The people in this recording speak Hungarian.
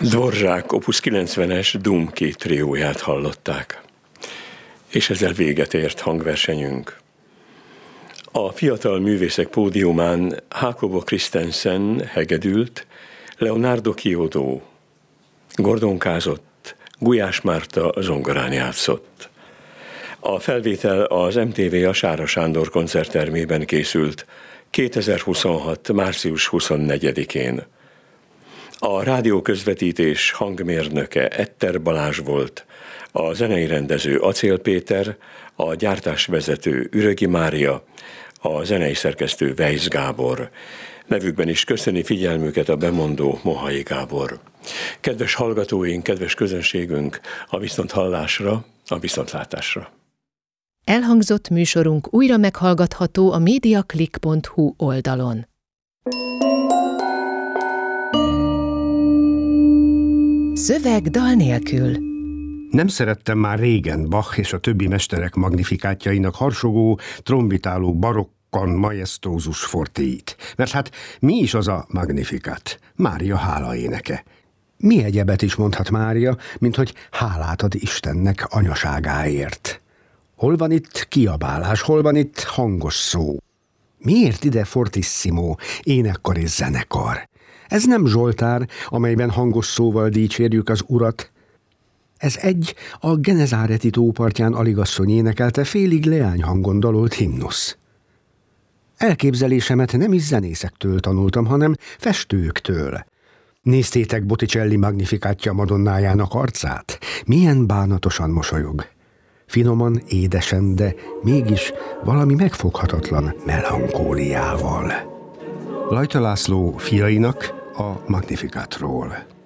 Dvořák Opus 90-es Dumki trióját hallották. És ezzel véget ért hangversenyünk. A fiatal művészek pódiumán Jacobo Christensen hegedült, Leonardo Chiodo gordonkázott, Gulyás Márta zongorán játszott. A felvétel az MTV a Sára Sándor koncerttermében készült 2026. március 24-én. A rádióközvetítés hangmérnöke Etter Balázs volt, a zenei rendező Acél Péter, a gyártásvezető Ürögi Mária, a zenei szerkesztő Weisz Gábor. Nevükben is köszöni figyelmüket a bemondó Mohai Gábor. Kedves hallgatóink, kedves közönségünk, a viszonthallásra, a viszontlátásra. Elhangzott műsorunk újra meghallgatható a mediaclick.hu oldalon. Szöveg dal nélkül. Nem szerettem már régen Bach és a többi mesterek magnifikátjainak harsogó, trombitáló barokkan majestózus fortéit. Mert hát mi is az a magnifikát? Mária hálaéneke. Mi egyebet is mondhat Mária, mint hogy hálát ad Istennek anyaságáért. Hol van itt kiabálás, hol van itt hangos szó? Miért ide fortissimo, énekkar és zenekar? Ez nem zsoltár, amelyben hangos szóval dicsérjük az Urat. Ez egy a Genezáreti tópartján aligasszony énekelte félig leányhangon dalolt himnusz. Elképzelésemet nem is zenészektől tanultam, hanem festőktől. Néztétek Botticelli magnifikátja Madonnájának arcát? Milyen bánatosan mosolyog. Finoman, édesen, de mégis valami megfoghatatlan melankóliával. Lajta László fiainak a Magnifikátról.